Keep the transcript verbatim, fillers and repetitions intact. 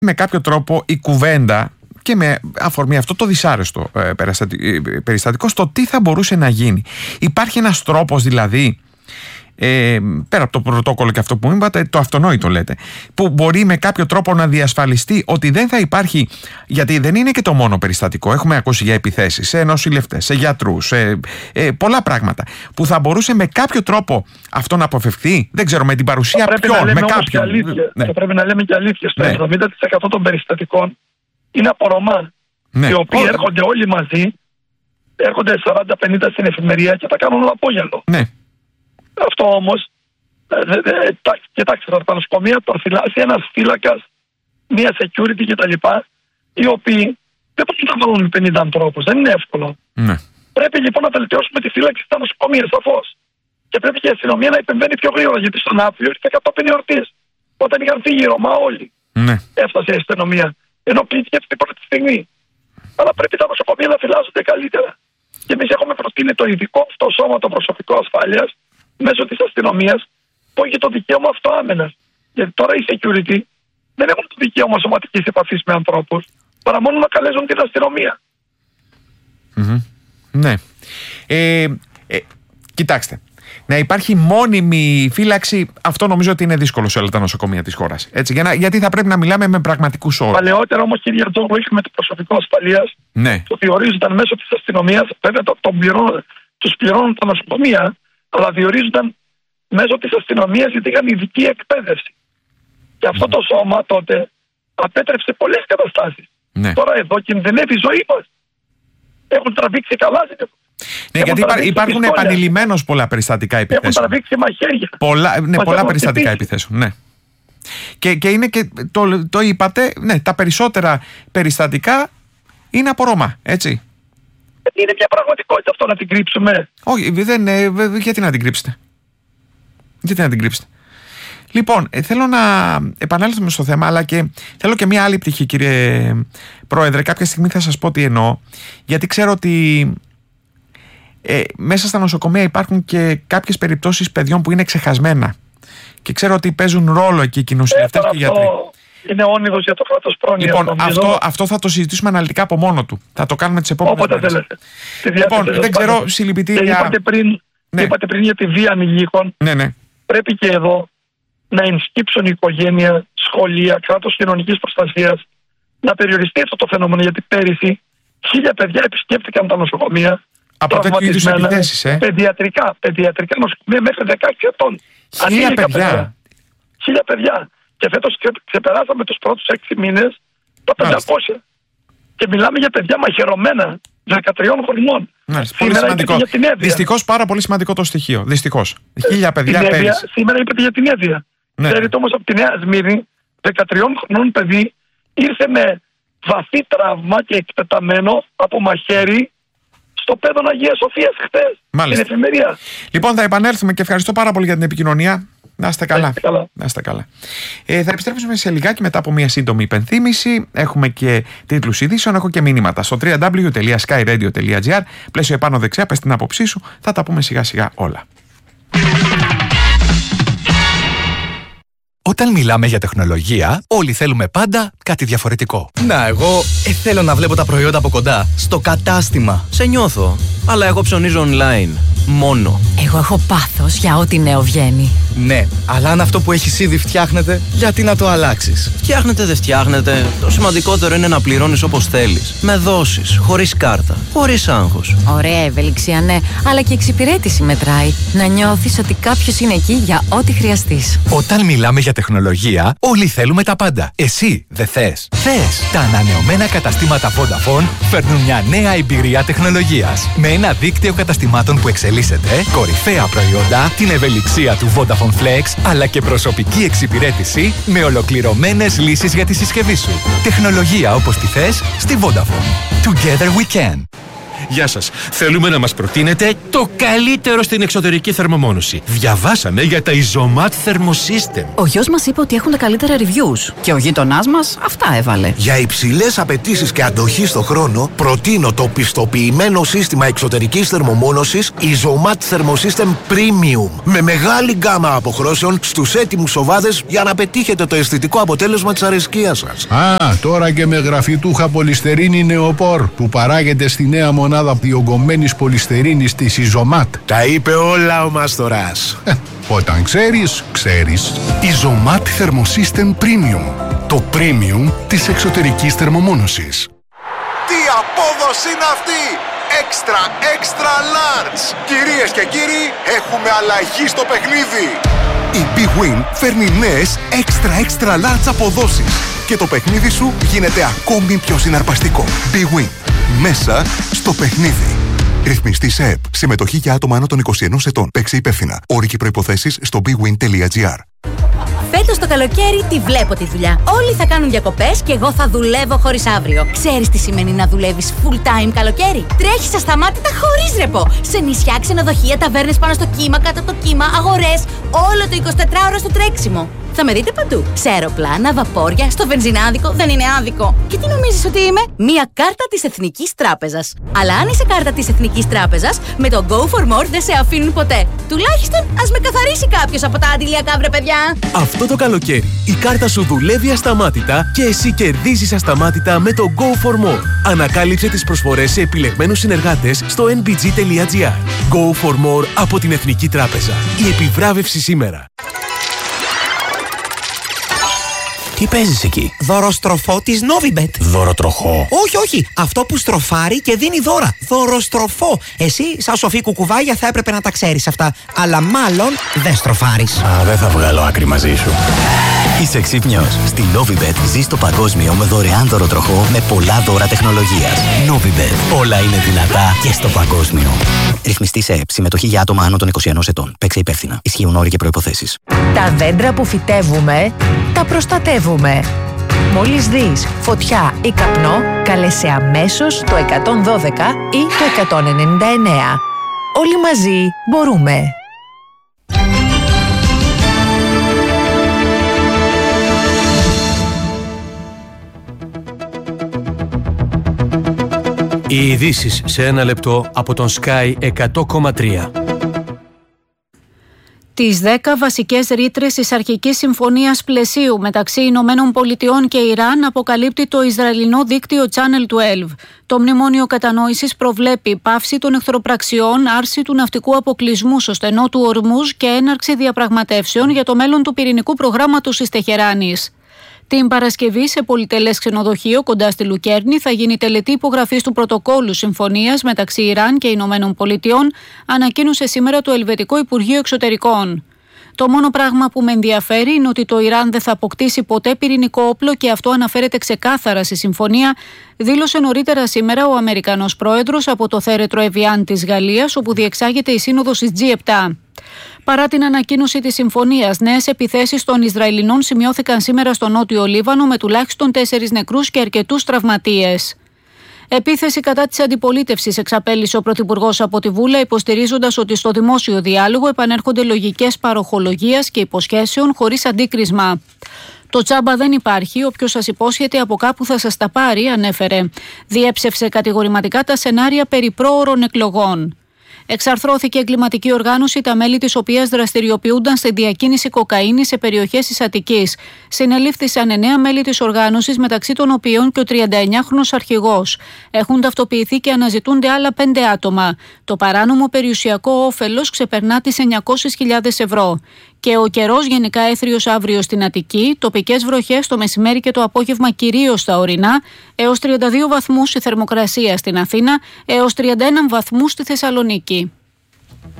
με κάποιο τρόπο η κουβέντα και με αφορμή αυτό το δυσάρεστο ε, περιστατικό στο τι θα μπορούσε να γίνει. Υπάρχει ένας τρόπος δηλαδή, ε, πέρα από το πρωτόκολλο και αυτό που μου είπατε, το αυτονόητο λέτε, που μπορεί με κάποιο τρόπο να διασφαλιστεί ότι δεν θα υπάρχει, γιατί δεν είναι και το μόνο περιστατικό, έχουμε ακούσει για επιθέσεις σε νοσηλευτές, σε γιατρούς, σε ε, πολλά πράγματα, που θα μπορούσε με κάποιο τρόπο αυτό να αποφευχθεί, δεν ξέρω, με την παρουσία ποιον, με κάποιον. Ναι. Θα πρέπει να λέμε και αλήθεια. Στο ναι. εβδομήντα τοις εκατό των περιστατικών είναι από Ρωμά, ναι. οι οποίοι oh. έρχονται όλοι μαζί, έρχονται σαράντα πενήντα στην εφημερία και τα κάνουν όλο απόγελο. Ναι. Αυτό όμως, ε, ε, ε, κοιτάξτε, τα νοσοκομεία το φυλάσσει ένας φύλακας, μία security κτλ. Οι οποίοι δεν μπορούν να βάλουν πενήντα ανθρώπους, δεν είναι εύκολο. Ναι. Πρέπει λοιπόν να βελτιώσουμε τη φύλαξη στα νοσοκομεία, σαφώς. Και πρέπει και η αστυνομία να επεμβαίνει πιο γρήγορα, γιατί στον Αύριο ήρθε κατόπιν εορτής. Όταν είχαν φύγει οι Ρωμά όλοι, ναι. έφτασε η αστυνομία. Ενώ πλήθηκε την πρώτη στιγμή. Αλλά πρέπει τα νοσοκομεία να φυλάσσονται καλύτερα. Και εμείς έχουμε προτείνει το ειδικό αυτό σώμα, το προσωπικό ασφάλειας, μέσω της αστυνομίας, που έχει το δικαίωμα αυτοάμυνας. Γιατί τώρα οι security δεν έχουν το δικαίωμα σωματικής επαφής με ανθρώπους, παρά μόνο να καλέσουν την αστυνομία. Mm-hmm. Ναι. Ε, ε, κοιτάξτε. Να υπάρχει μόνιμη φύλαξη, αυτό νομίζω ότι είναι δύσκολο σε όλα τα νοσοκομεία της χώρας. Έτσι, για να, γιατί θα πρέπει να μιλάμε με πραγματικούς όρους. Παλαιότερα όμως, κύριε Τζόγλου, είχαμε το προσωπικό ασφαλείας, ναι. που διορίζονταν μέσω της αστυνομίας, βέβαια το, το πληρών, τους πληρώνουν τα νοσοκομεία, αλλά διορίζονταν μέσω της αστυνομίας γιατί είχαν ειδική εκπαίδευση. Και αυτό το σώμα τότε απέτρεψε πολλές καταστάσεις. Ναι. Τώρα εδώ κινδυνεύει η ζωή μας. Έχουν τραβήξει καλά. Ναι, γιατί υπά, υπάρχουν επανειλημμένως πολλά περιστατικά επιθέσεων. Έχουν τραβήξει μαχαίρια. Πολλά, ναι, πολλά περιστατικά επιθέσεων. Ναι. Και, και είναι και, το, το είπατε, ναι, τα περισσότερα περιστατικά είναι από Ρώμα, έτσι. Είναι μια πραγματικότητα αυτό να την κρύψουμε. Όχι, δεν, ε, γιατί να την κρύψετε. Γιατί να την κρύψετε. Λοιπόν, ε, θέλω να επανέλθουμε στο θέμα, αλλά και θέλω και μια άλλη πτυχή, κύριε Πρόεδρε. Κάποια στιγμή θα σας πω τι εννοώ, γιατί ξέρω ότι ε, μέσα στα νοσοκομεία υπάρχουν και κάποιες περιπτώσεις παιδιών που είναι ξεχασμένα. Και ξέρω ότι παίζουν ρόλο εκεί οι νοσηλευτές και οι γιατροί. Είναι όνειδος για το κράτος πρόνοιας. Λοιπόν, αυτό, αυτό θα το συζητήσουμε αναλυτικά από μόνο του. Θα το κάνουμε τις επόμενες μέρες. Λοιπόν, δεν ξέρω, συλληπιτήρια. Και είπατε πριν, ναι. είπατε πριν για τη βία ανηλίκων. Ναι, ναι. Πρέπει και εδώ να ενσκύψουν η οικογένεια, σχολεία, κράτος κοινωνικής προστασίας, να περιοριστεί αυτό το φαινόμενο. Γιατί πέρυσι χίλια παιδιά επισκέφτηκαν τα νοσοκομεία. Από τέτοιου είδους επιθέσεις, ε. Παιδιατρικά, παιδιατρικά νοσοκομεία μέχρι δεκαέξι ετών. Χίλια παιδιά. παιδιά. Χίλια παιδιά. Και φέτος ξεπεράσαμε τους πρώτους έξι μήνες τα πεντακόσια. Και μιλάμε για παιδιά μαχαιρωμένα, δεκατριών χρονών. Πολύ σημαντικό. Δυστυχώς πάρα πολύ σημαντικό το στοιχείο. Δυστυχώς. Χίλια παιδιά πέρυσι. Σήμερα είπατε για την Εύβοια. Ναι. Ξέρετε όμως από τη Νέα Σμύρνη, δεκατριών χρονών παιδί ήρθε με βαθύ τραύμα και εκτεταμένο από μαχαίρι στο Πέδον Αγίας Σοφίας χθες. Στην εφημερία. Λοιπόν, θα επανέλθουμε και ευχαριστώ πάρα πολύ για την επικοινωνία. Να είστε καλά. Να είστε καλά. Να είστε καλά. Ε, θα επιστρέψουμε σε λιγάκι μετά από μια σύντομη υπενθύμηση. Έχουμε και τίτλους ειδήσεων, έχω και μηνύματα στο double-u double-u double-u τελεία sky radio τελεία gr. Πλαίσιο επάνω δεξιά, πες την άποψή σου. Θα τα πούμε σιγά σιγά όλα. Όταν μιλάμε για τεχνολογία, όλοι θέλουμε πάντα κάτι διαφορετικό. Να, εγώ ε, θέλω να βλέπω τα προϊόντα από κοντά. Στο κατάστημα. Σε νιώθω. Αλλά εγώ ψωνίζω online. Μόνο. Εγώ έχω πάθος για ό,τι νέο βγαίνει. Ναι, αλλά αν αυτό που έχεις ήδη φτιάχνεται, γιατί να το αλλάξεις? Φτιάχνετε, δεν φτιάχνετε. Το σημαντικότερο είναι να πληρώνεις όπως θέλεις. Με δόσεις, χωρίς κάρτα, χωρίς άγχος. Ωραία ευελιξία, ναι, αλλά και εξυπηρέτηση μετράει. Να νιώθεις ότι κάποιος είναι εκεί για ό,τι χρειαστείς. Όταν μιλάμε για τεχνολογία, όλοι θέλουμε τα πάντα. Εσύ δεν θες? Θες! Τα ανανεωμένα καταστήματα Vodafone φέρνουν μια νέα εμπειρία τεχνολογίας. Με ένα δίκτυο καταστημάτων που εξελίσσεται, κορυφαία προϊόντα, την ευελιξία του Vodafone Flex, αλλά και προσωπική εξυπηρέτηση με ολοκληρωμένες λύσεις για τη συσκευή σου. Τεχνολογία όπως τη θες στη Vodafone. Together we can. Γεια σας. Θέλουμε να μας προτείνετε το καλύτερο στην εξωτερική θερμομόνωση. Διαβάσαμε για τα Isomat Thermosystem. Ο γιος μας είπε ότι έχουν τα καλύτερα reviews. Και ο γείτονάς μας αυτά έβαλε. Για υψηλές απαιτήσεις και αντοχή στο χρόνο, προτείνω το πιστοποιημένο σύστημα εξωτερικής θερμομόνωσης Isomat Thermosystem Premium. Με μεγάλη γκάμα αποχρώσεων στους έτοιμους σοβάδες για να πετύχετε το αισθητικό αποτέλεσμα της αρεσκίας σας. Α, τώρα και με γραφιτούχα πολυστερίνη Νεοπόρ που παράγεται στη νέα μονάδα διογκωμένης πολυστερίνης της Isomat. Τα είπε όλα ο Μάστορας. Ε, όταν ξέρεις, ξέρεις. Isomat Thermosystem Premium. Το premium της εξωτερικής θερμομόνωσης. Τι απόδοση είναι αυτή! Extra, extra large! Κυρίες και κύριοι, έχουμε αλλαγή στο παιχνίδι! Η Big Win φέρνει νέες extra, extra large αποδόσεις και το παιχνίδι σου γίνεται ακόμη πιο συναρπαστικό. Big Win. Μέσα στο παιχνίδι. Ρυθμιστή σε ΕΠ. Συμμετοχή για άτομα άνω των είκοσι ενός ετών. Παίξε υπεύθυνα. Όροι και προϋποθέσεις στο big win τελεία gr. Φέτος το καλοκαίρι τη βλέπω τη δουλειά. Όλοι θα κάνουν διακοπές και εγώ θα δουλεύω χωρίς αύριο. Ξέρεις τι σημαίνει να δουλεύεις full time καλοκαίρι? Τρέχεις ασταμάτητα χωρίς ρεπό. Σε νησιά, ξενοδοχεία, ταβέρνες πάνω στο κύμα, κάτω από το κύμα, αγορές. Όλο το εικοσιτετράωρο στο τρέξιμο. Θα με δείτε παντού. Σε αεροπλάνα, βαπόρια, στο βενζινάδικο. Δεν είναι άδικο. Και τι νομίζεις ότι είμαι? Μία κάρτα της Εθνικής Τράπεζας. Αλλά αν είσαι κάρτα της Εθνικής Τράπεζας, με το Go for More δεν σε αφήνουν ποτέ. Τουλάχιστον ας με καθαρίσει κάποιος από τα αντιλιακά, βρε παιδιά. Αυτό το καλοκαίρι η κάρτα σου δουλεύει ασταμάτητα και εσύ κερδίζεις ασταμάτητα με το Go for More. Ανακάλυψε τις προσφορές σε επιλεγμένους συνεργάτες στο εν μπι τζι τελεία gr. Go for More από την Εθνική Τράπεζα. Η επιβράβευση σήμερα. Τι παίζεις εκεί? Δωροστροφό της Novibet. Δωροτροχό? Όχι, όχι. Αυτό που στροφάρει και δίνει δώρα. Δωροστροφό. Εσύ, σαν σοφή κουκουβάγια, θα έπρεπε να τα ξέρεις αυτά. Αλλά μάλλον δεν στροφάρεις. Α, δεν θα βγάλω άκρη μαζί σου. Είσαι ξύπνιος. Στη Novibet ζεις το παγκόσμιο με δωρεάν δωροτροχό με πολλά δώρα τεχνολογίας. Novibet. Όλα είναι δυνατά και στο παγκόσμιο. Ρυθμιστή σε ΕΠ. Συμμετοχή για άτομα άνω των είκοσι ενός ετών. Παίξε υπεύθυνα. Ισχύουν όροι και προϋποθέσεις. Τα δέντρα που φυτεύουμε, τα προστατεύουμε. Μόλις δεις φωτιά ή καπνό, καλέσαι αμέσως το εκατόν δώδεκα ή το εκατόν ενενήντα εννέα. Όλοι μαζί μπορούμε. Οι ειδήσεις σε ένα λεπτό από τον Sky εκατό κόμμα τρία. Τις δέκα βασικές ρήτρες της αρχικής συμφωνίας πλαισίου μεταξύ Ηνωμένων Πολιτειών και Ιράν αποκαλύπτει το Ισραηλινό δίκτυο Channel δώδεκα. Το μνημόνιο κατανόησης προβλέπει πάυση των εχθροπραξιών, άρση του ναυτικού αποκλεισμού στο στενό του Ορμούζ και έναρξη διαπραγματεύσεων για το μέλλον του πυρηνικού προγράμματος της Τεχεράνης. Την Παρασκευή, σε πολυτελές ξενοδοχείο κοντά στη Λουκέρνη, θα γίνει τελετή υπογραφής του πρωτοκόλου συμφωνίας μεταξύ Ιράν και Ηνωμένων Πολιτειών, ανακοίνωσε σήμερα το Ελβετικό Υπουργείο Εξωτερικών. Το μόνο πράγμα που με ενδιαφέρει είναι ότι το Ιράν δεν θα αποκτήσει ποτέ πυρηνικό όπλο και αυτό αναφέρεται ξεκάθαρα στη συμφωνία, δήλωσε νωρίτερα σήμερα ο Αμερικανός πρόεδρος από το θέρετρο Εβιάν της Γαλλίας, όπου διεξάγεται η σύνοδος της τζι επτά. Παρά την ανακοίνωση της συμφωνίας, νέες επιθέσεις των Ισραηλινών σημειώθηκαν σήμερα στο νότιο Λίβανο με τουλάχιστον τέσσερις νεκρούς και αρκετούς τραυματίες. Επίθεση κατά της αντιπολίτευσης εξαπέλυσε ο Πρωθυπουργός από τη Βούλα, υποστηρίζοντας ότι στο δημόσιο διάλογο επανέρχονται λογικές παροχολογίας και υποσχέσεων χωρίς αντίκρισμα. Το τσάμπα δεν υπάρχει, όποιος σας υπόσχεται από κάπου θα σας τα πάρει, ανέφερε. Διέψευσε κατηγορηματικά τα σενάρια περί πρόωρων εκλογών. Εξαρθρώθηκε εγκληματική οργάνωση, τα μέλη της οποίας δραστηριοποιούνταν στη διακίνηση κοκαίνης σε περιοχές της Αττικής. Συνελήφθησαν εννέα μέλη της οργάνωσης, μεταξύ των οποίων και ο τριανταεννιάχρονος αρχηγός. Έχουν ταυτοποιηθεί και αναζητούνται άλλα πέντε άτομα. Το παράνομο περιουσιακό όφελος ξεπερνά τις εννιακόσιες χιλιάδες ευρώ. Και ο καιρός γενικά έθριος αύριο στην Αττική, τοπικές βροχές το μεσημέρι και το απόγευμα κυρίως στα ορεινά, έως τριάντα δύο βαθμούς η θερμοκρασία στην Αθήνα, έως τριάντα ένα βαθμούς στη Θεσσαλονίκη.